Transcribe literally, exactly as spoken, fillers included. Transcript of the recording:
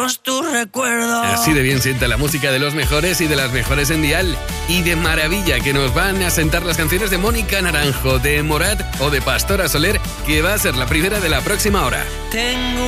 todos tus recuerdos. Así de bien sienta la música de los mejores y de las mejores en Dial. Y de maravilla que nos van a sentar las canciones de Mónica Naranjo, de Morat o de Pastora Soler, que va a ser la primera de la próxima hora. Tengo